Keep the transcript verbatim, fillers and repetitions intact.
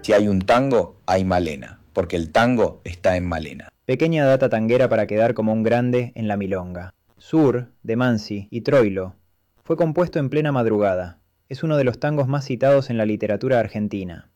Si hay un tango, hay Malena, porque el tango está en Malena. Pequeña data tanguera para quedar como un grande en la milonga. Sur, de Mansi y Troilo fue compuesto en plena madrugada. Es uno de los tangos más citados en la literatura argentina.